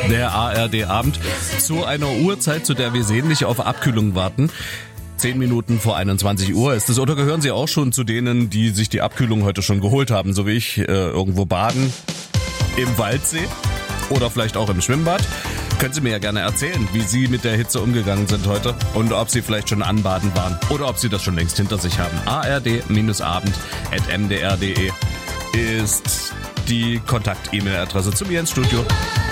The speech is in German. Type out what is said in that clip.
Der ARD-Abend zu einer Uhrzeit, zu der wir sehnlich auf Abkühlung warten. 10 Minuten vor 21 Uhr ist es. Oder gehören Sie auch schon zu denen, die sich die Abkühlung heute schon geholt haben, so wie ich, irgendwo baden, im Waldsee oder vielleicht auch im Schwimmbad? Können Sie mir ja gerne erzählen, wie Sie mit der Hitze umgegangen sind heute und ob Sie vielleicht schon anbaden waren oder ob Sie das schon längst hinter sich haben. ard-abend@mdr.de ist die Kontakt-E-Mail-Adresse zu mir ins Studio.